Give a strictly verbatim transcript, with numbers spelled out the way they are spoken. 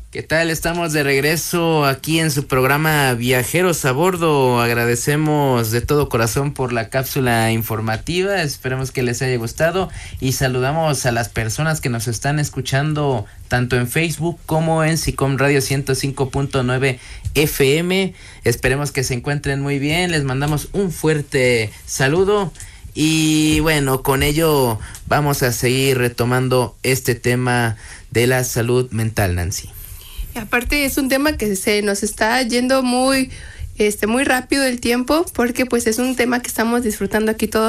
¿Qué tal? Estamos de regreso aquí en su programa Viajeros a Bordo. Agradecemos de todo corazón por la cápsula informativa. Esperemos que les haya gustado y saludamos a las personas que nos están escuchando tanto en Facebook como en SICOM Radio ciento cinco punto nueve F M. Esperemos que se encuentren muy bien. Les mandamos un fuerte saludo. Y bueno, con ello vamos a seguir retomando este tema de la salud mental, Nancy. Y aparte es un tema que se nos está yendo muy, este, muy rápido el tiempo, porque pues es un tema que estamos disfrutando aquí todos